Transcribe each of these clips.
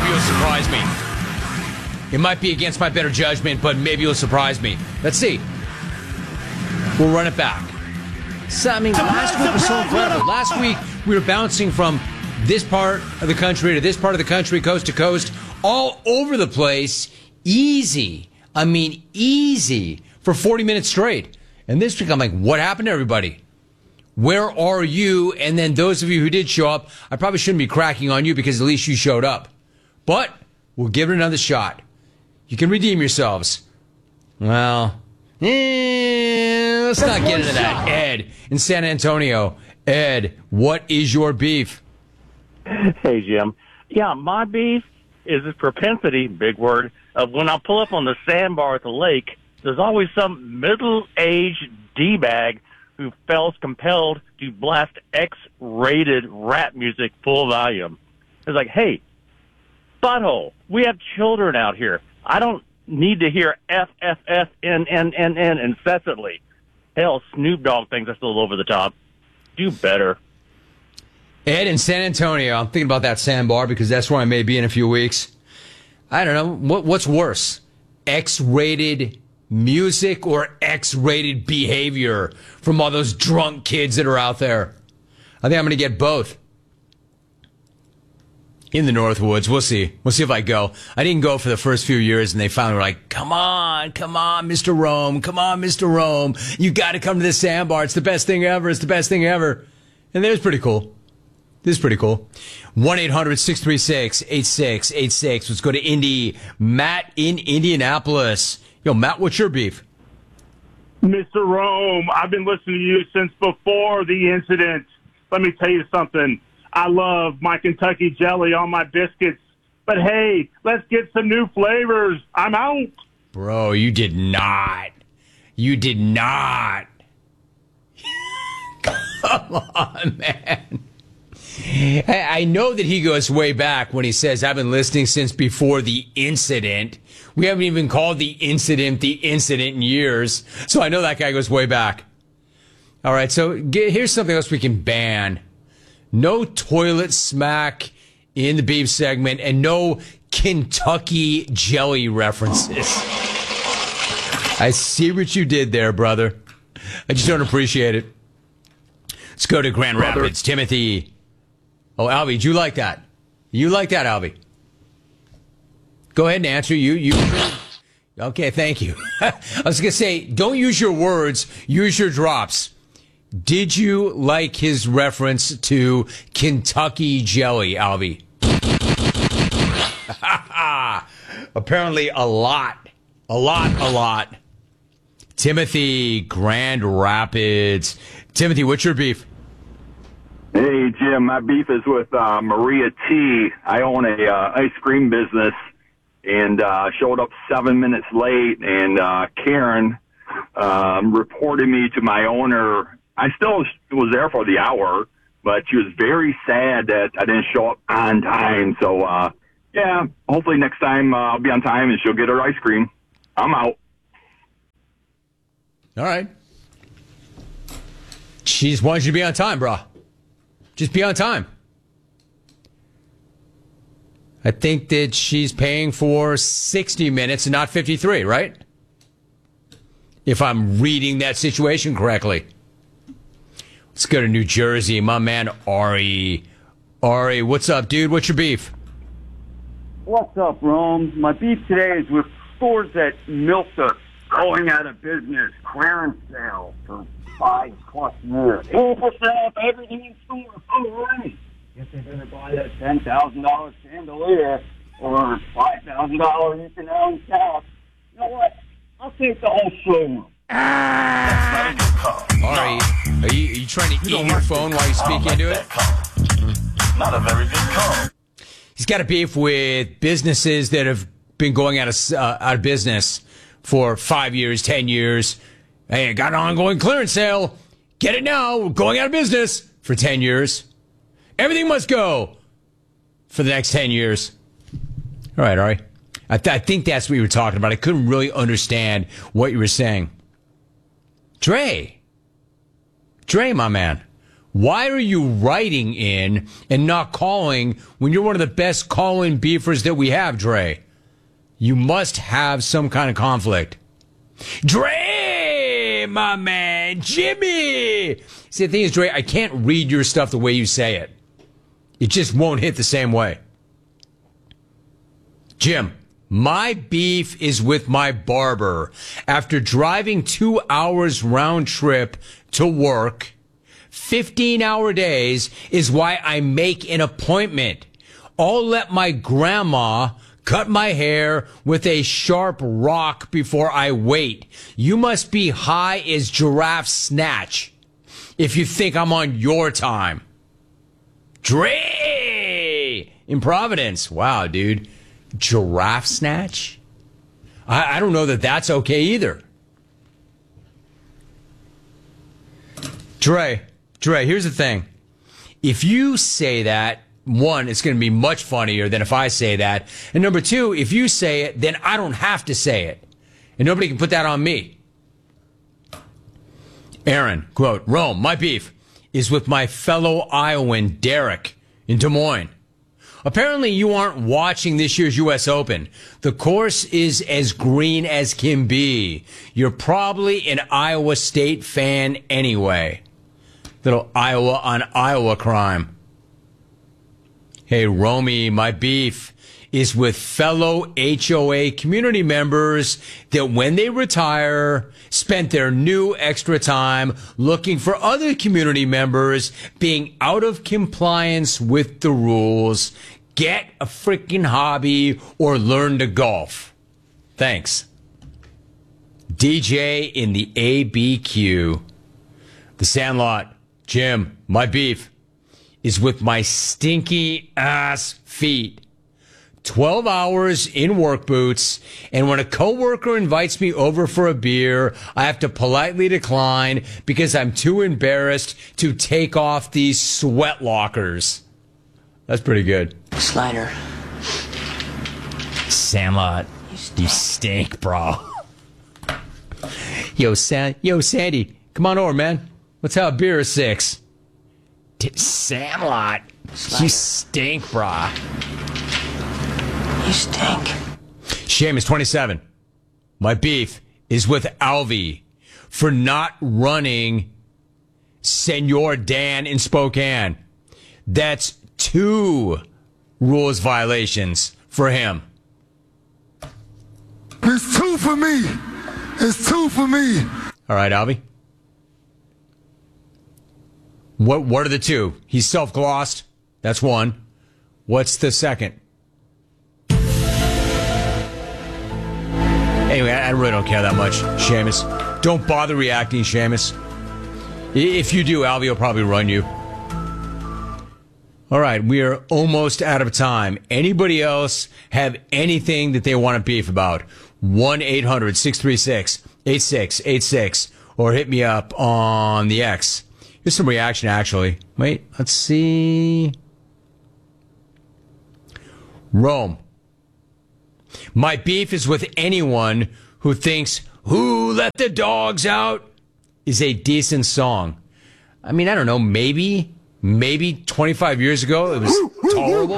maybe you'll surprise me. It might be against my better judgment, but maybe you'll surprise me. Let's see. We'll run it back. So, I mean, last week was so incredible. Last week, we were bouncing from this part of the country to this part of the country, coast to coast, all over the place. Easy. I mean, easy for 40 minutes straight. And this week, I'm like, what happened to everybody? Where are you? And then those of you who did show up, I probably shouldn't be cracking on you because at least you showed up. But we'll give it another shot. You can redeem yourselves. Well, let's not get into that. Ed in San Antonio. Ed, what is your beef? Hey, Jim. Yeah, my beef is this propensity, big word, of when I pull up on the sandbar at the lake, there's always some middle-aged D-bag who feels compelled to blast X-rated rap music full volume. It's like, hey, butthole, we have children out here. I don't need to hear FFFNNNN incessantly. Hell, Snoop Dogg thinks that's a little over the top. Do better. Ed in San Antonio, I'm thinking about that sandbar because that's where I may be in a few weeks. I don't know. What's worse? X-rated music or X-rated behavior from all those drunk kids that are out there? I think I'm going to get both. In the Northwoods. We'll see. We'll see if I go. I didn't go for the first few years, and they finally were like, come on, Mr. Rome. Come on, Mr. Rome. You got to come to this sandbar. It's the best thing ever. It's the best thing ever. And it was pretty cool. This is pretty cool. 1-800-636-8686. Let's go to Indy. Matt in Indianapolis. Yo, Matt, what's your beef? Mr. Rome, I've been listening to you since before the incident. Let me tell you something. I love my Kentucky jelly on my biscuits. But, hey, let's get some new flavors. I'm out. Bro, you did not. You did not. Come on, man. I know that he goes way back when he says, I've been listening since before the incident. We haven't even called the incident in years. So I know that guy goes way back. All right, so here's something else we can ban. No toilet smack in the beef segment and no Kentucky jelly references. I see what you did there, brother. I just don't appreciate it. Let's go to Grand Rapids. Timothy. Oh, Albie, did you like that? You like that, Albie? Go ahead and answer. You. Okay, thank you. I was going to say, don't use your words, use your drops. Did you like his reference to Kentucky jelly, Albie? Apparently a lot. Timothy, Grand Rapids. Timothy, what's your beef? Hey, Jim, my beef is with Maria T. I own a ice cream business and showed up 7 minutes late, and Karen reported me to my owner. I still was there for the hour, but she was very sad that I didn't show up on time. So, yeah, hopefully next time I'll be on time and she'll get her ice cream. I'm out. All right. She just wants you to be on time, bro. Just be on time. I think that she's paying for 60 minutes and not 53, right? If I'm reading that situation correctly. Let's go to New Jersey. My man, Ari. Ari, what's up, dude? What's your beef? What's up, Rome? My beef today is with stores that milked us going out of business, clearance sale for 5+ years. 80% off everything in store. Oh, right. Guess they're going to buy that $10,000 chandelier or $5,000 you can own cash. You know what? I'll take the whole showroom. Ari, are you trying to eat your phone while you speak into it? Not a very good call. He's got a beef with businesses that have been going out of business for 5 years, 10 years. Hey, I got an ongoing clearance sale. Get it now. We're going out of business for 10 years. Everything must go for the next 10 years. All right, Ari. I think that's what you were talking about. I couldn't really understand what you were saying. Dre, my man. Why are you writing in and not calling when you're one of the best call-in beefers that we have, Dre? You must have some kind of conflict. Dre, my man, Jimmy. See, the thing is, Dre, I can't read your stuff the way you say it. It just won't hit the same way. Jim, my beef is with my barber. After driving 2 hours round trip to work, 15-hour days is why I make an appointment. I'll let my grandma cut my hair with a sharp rock before I wait. You must be high as giraffe snatch if you think I'm on your time. Dre in Providence. Wow, dude. Giraffe snatch? I don't know that that's okay either. Dre, here's the thing. If you say that, one, it's going to be much funnier than if I say that. And number two, if you say it, then I don't have to say it. And nobody can put that on me. Aaron, quote, Rome, my beef is with my fellow Iowan, Derek, in Des Moines. Apparently you aren't watching this year's U.S. Open. The course is as green as can be. You're probably an Iowa State fan anyway. Little Iowa on Iowa crime. Hey, Romy, my beef is with fellow HOA community members that when they retire, spent their new extra time looking for other community members being out of compliance with the rules. Get a freaking hobby or learn to golf. Thanks. DJ in the ABQ. The Sandlot. Jim, my beef is with my stinky ass feet. 12 hours in work boots, and when a coworker invites me over for a beer, I have to politely decline because I'm too embarrassed to take off these sweat lockers. That's pretty good. Slider. Sandlot, you stink, bro. Yo, Sandy, come on over, man. Let's have a beer or six. Sandlot, Slider. you stink, brah. You stink. Seamus, 27. My beef is with Alvy for not running Senor Dan in Spokane. That's 2 rules violations for him. It's 2 for me. It's 2 for me. All right, Alvy. What are the 2? He's self-glossed. That's 1. What's the second? Anyway, I really don't care that much, Seamus. Don't bother reacting, Seamus. If you do, Alvy will probably run you. All right, we are almost out of time. Anybody else have anything that they want to beef about? 1-800-636-8686 or hit me up on the X. Here's some reaction, actually. Wait, let's see. Rome. My beef is with anyone who thinks Who Let the Dogs Out is a decent song. I mean, I don't know, maybe 25 years ago it was tolerable.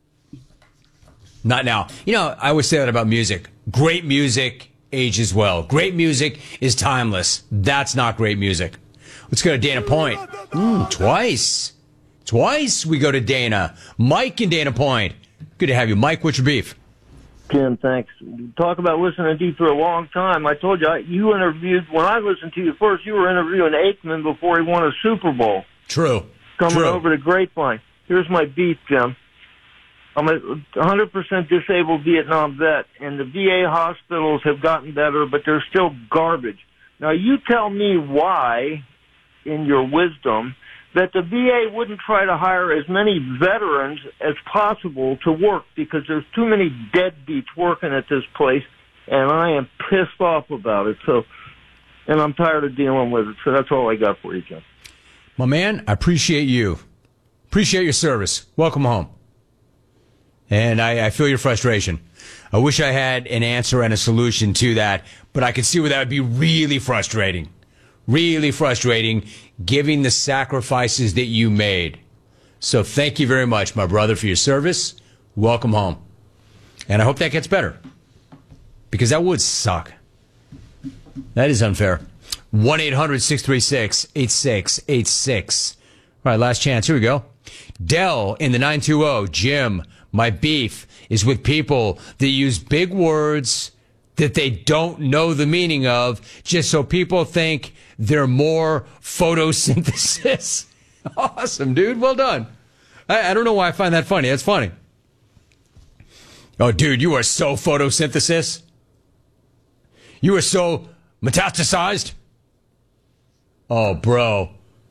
Not now. You know, I always say that about music. Great music ages well. Great music is timeless. That's not great music. Let's go to Dana Point. Twice we go to Dana. Mike in Dana Point. Good to have you. Mike, what's your beef? Jim, thanks. Talk about listening to you for a long time. I told you, you interviewed, when I listened to you first, you were interviewing Aikman before he won a Super Bowl. True. Coming over to Grapevine. Here's my beef, Jim. I'm a 100% disabled Vietnam vet, and the VA hospitals have gotten better, but they're still garbage. Now, you tell me why, in your wisdom, that the VA wouldn't try to hire as many veterans as possible to work, because there's too many deadbeats working at this place, and I am pissed off about it. So, and I'm tired of dealing with it. So that's all I got for you, Jim. My man, I appreciate you. Appreciate your service. Welcome home. And I feel your frustration. I wish I had an answer and a solution to that, but I can see where that would be really frustrating. Really frustrating, given the sacrifices that you made. So thank you very much, my brother, for your service. Welcome home. And I hope that gets better. Because that would suck. That is unfair. 1-800-636-8686. All right, last chance. Here we go. Dell in the 920. Jim, my beef is with people that use big words that they don't know the meaning of just so people think they're more photosynthesis. Awesome, dude. Well done. I don't know why I find that funny. That's funny. Oh, dude, you are so photosynthesis. You are so metastasized. Oh, bro.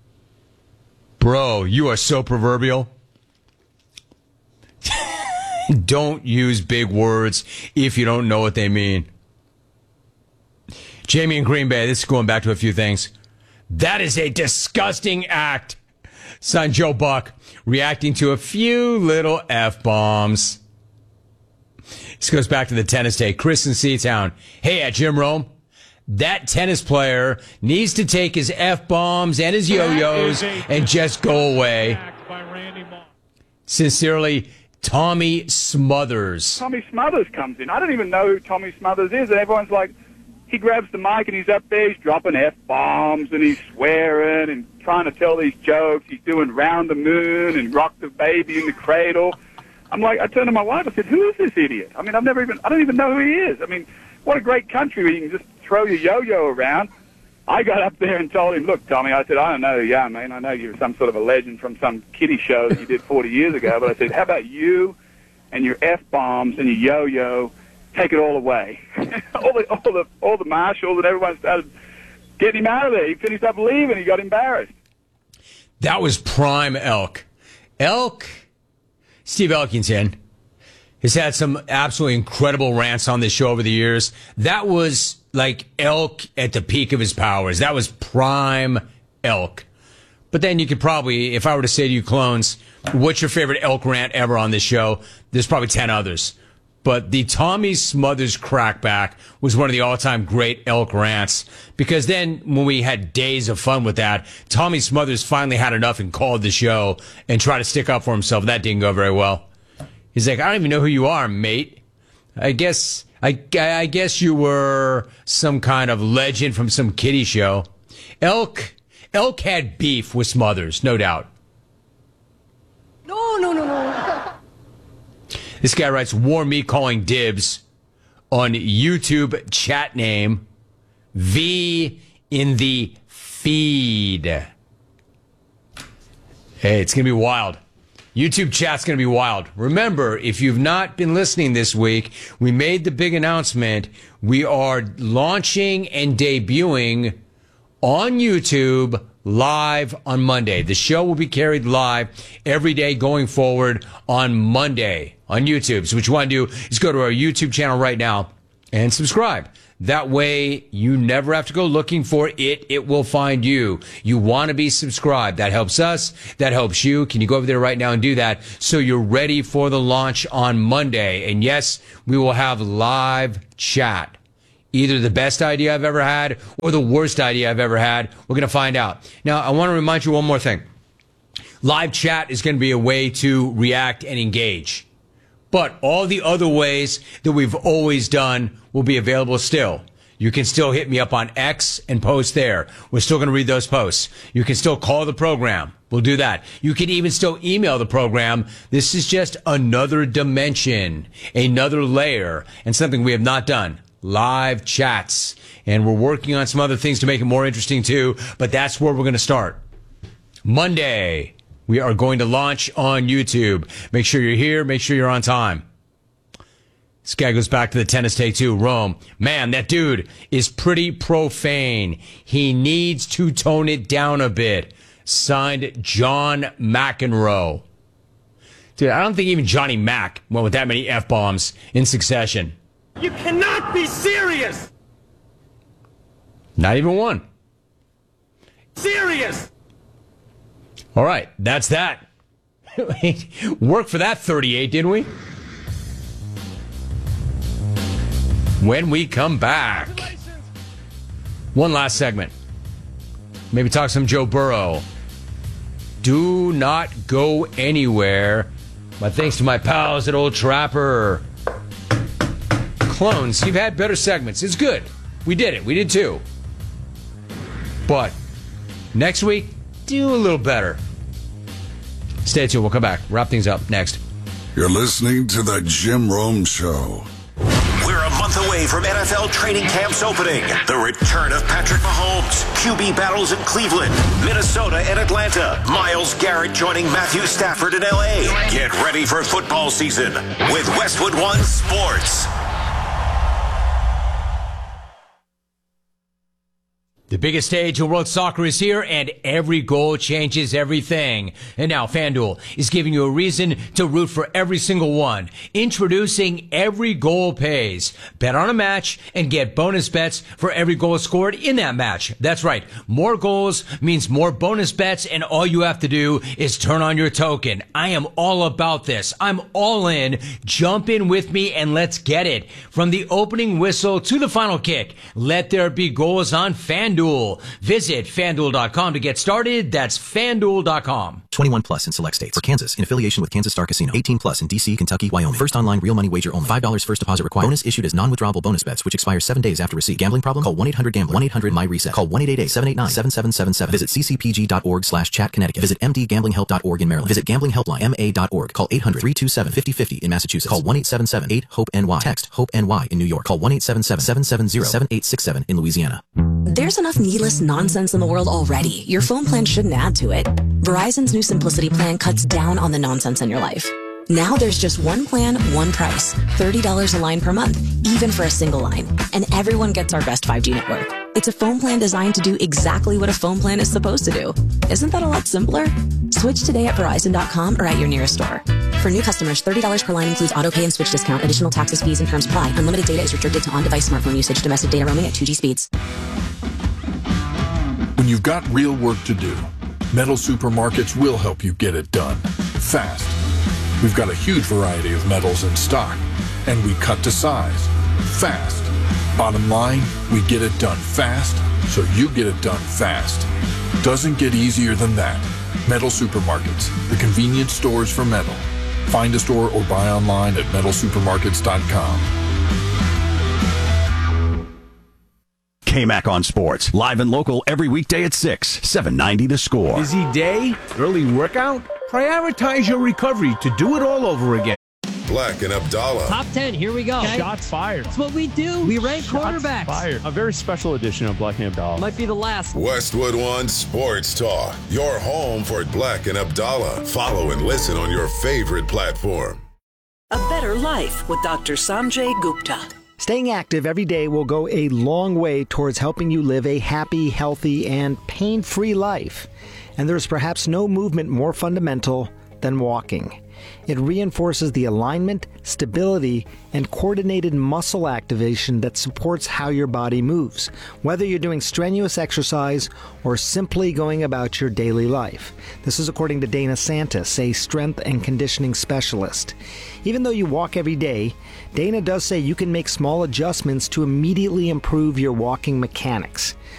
Bro, you are so proverbial. Don't use big words if you don't know what they mean. Jamie in Green Bay, this is going back to a few things. That is a disgusting act. Son Joe Buck reacting to a few little F-bombs. This goes back to the tennis day. Chris in Seatown. Hey, at Jim Rome, that tennis player needs to take his F-bombs and his yo-yos and just go away. Sincerely, Tommy Smothers. Tommy Smothers comes in. I don't even know who Tommy Smothers is, and everyone's like, he grabs the mic and he's up there, he's dropping F-bombs and he's swearing and trying to tell these jokes. He's doing Round the Moon and Rock the Baby in the Cradle. I'm like, I turned to my wife, I said, who is this idiot? I mean, I don't even know who he is. I mean, what a great country where you can just throw your yo-yo around. I got up there and told him, look, Tommy, I said, I don't know who you are, man. I know you're some sort of a legend from some kiddie show that you did 40 years ago, but I said, how about you and your F-bombs and your yo-yo? Take it all away. all the marshals and everyone started getting him out of there. He finished up leaving. He got embarrassed. That was prime Elk. Steve Elkington has had some absolutely incredible rants on this show over the years. That was like Elk at the peak of his powers. That was prime Elk. But then you could probably, if I were to say to you clones, what's your favorite Elk rant ever on this show? There's probably 10 others. But the Tommy Smothers crackback was one of the all-time great Elk rants. Because then when we had days of fun with that, Tommy Smothers finally had enough and called the show and tried to stick up for himself. That didn't go very well. He's like, I don't even know who you are, mate. I guess you were some kind of legend from some kiddie show. Elk had beef with Smothers, no doubt. No. This guy writes, warn me calling dibs on YouTube chat name V in the feed. Hey, it's going to be wild. YouTube chat's going to be wild. Remember, if you've not been listening this week, we made the big announcement. We are launching and debuting on YouTube live on Monday. The show will be carried live every day going forward on Monday on YouTube. So what you want to do is go to our YouTube channel right now and subscribe. That way you never have to go looking for it. It will find you. You want to be subscribed. That helps us. That helps you. Can you go over there right now and do that so you're ready for the launch on Monday? And yes, we will have live chat. Either the best idea I've ever had or the worst idea I've ever had. We're going to find out. Now, I want to remind you one more thing. Live chat is going to be a way to react and engage. But all the other ways that we've always done will be available still. You can still hit me up on X and post there. We're still going to read those posts. You can still call the program. We'll do that. You can even still email the program. This is just another dimension, another layer, and something we have not done. Live chats. And we're working on some other things to make it more interesting too, but that's where we're going to start. Monday, we are going to launch on YouTube. Make sure you're here. Make sure you're on time. This guy goes back to the tennis take too. Rome. Man, that dude is pretty profane. He needs to tone it down a bit. Signed, John McEnroe. Dude, I don't think even Johnny Mac went with that many F-bombs in succession. You cannot be serious! Not even one. Serious! All right, that's that. Worked for that 38, didn't we? When we come back, one last segment. Maybe talk some Joe Burrow. Do not go anywhere. My thanks to my pals at Old Trapper. Clones, you've had better segments. It's good. We did it. We did too. But next week, do a little better. Stay tuned. We'll come back. Wrap things up next. You're listening to The Jim Rome Show. We're a month away from NFL training camps opening. The return of Patrick Mahomes. QB battles in Cleveland, Minnesota, and Atlanta. Myles Garrett joining Matthew Stafford in LA. Get ready for football season with Westwood One Sports. The biggest stage in world soccer is here, and every goal changes everything. And now FanDuel is giving you a reason to root for every single one. Introducing Every Goal Pays. Bet on a match and get bonus bets for every goal scored in that match. That's right. More goals means more bonus bets, and all you have to do is turn on your token. I am all about this. I'm all in. Jump in with me and let's get it. From the opening whistle to the final kick, let there be goals on FanDuel. Visit FanDuel.com to get started. That's FanDuel.com. 21 plus in select states. For Kansas, in affiliation with Kansas Star Casino. 18 plus in D.C., Kentucky, Wyoming. First online real money wager only. $5 first deposit required. Bonus issued as non-withdrawable bonus bets, which expire 7 days after receipt. Gambling problem? Call 1-800-GAMBLER. 1-800-MY-RESET. Call 1-888-789-7777. Visit ccpg.org/chat Connecticut. Visit mdgamblinghelp.org in Maryland. Visit gamblinghelplinema.org. Call 800-327-5050 in Massachusetts. Call 1-877-8-HOPE-NY. Text HOPE-NY in New York. Call 1-877-770-7867 in Louisiana. There's enough needless nonsense in the world already. Your phone plan shouldn't add to it. Verizon's new Simplicity plan cuts down on the nonsense in your life. Now there's just one plan, one price. $30 a line per month, even for a single line. And everyone gets our best 5G network. It's a phone plan designed to do exactly what a phone plan is supposed to do. Isn't that a lot simpler? Switch today at Verizon.com or at your nearest store. For new customers, $30 per line includes auto pay and switch discount. Additional taxes, fees, and terms apply. Unlimited data is restricted to on-device smartphone usage. Domestic data roaming at 2G speeds. When you've got real work to do, Metal Supermarkets will help you get it done fast. We've got a huge variety of metals in stock, and we cut to size fast. Bottom line, we get it done fast, so you get it done fast. Doesn't get easier than that. Metal Supermarkets, the convenience stores for metal. Find a store or buy online at metalsupermarkets.com. KMAC on Sports, live and local every weekday at 6, 790 The Score. Busy day? Early workout? Prioritize your recovery to do it all over again. Black and Abdallah. Top 10, here we go. Okay. Shots fired. That's what we do. We rank quarterbacks. Fired. A very special edition of Black and Abdallah. Might be the last. Westwood One Sports Talk, your home for Black and Abdallah. Follow and listen on your favorite platform. A better life with Dr. Sanjay Gupta. Staying active every day will go a long way towards helping you live a happy, healthy, and pain-free life. And there's perhaps no movement more fundamental than walking. It reinforces the alignment, stability, and coordinated muscle activation that supports how your body moves, whether you're doing strenuous exercise or simply going about your daily life. This is according to Dana Santis, a strength and conditioning specialist. Even though you walk every day, Dana does say you can make small adjustments to immediately improve your walking mechanics.